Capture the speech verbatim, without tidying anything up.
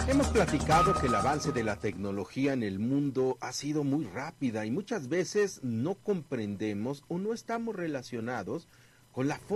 Hemos platicado que el avance de la tecnología en el mundo ha sido muy rápida y muchas veces no comprendemos o no estamos relacionados con la forma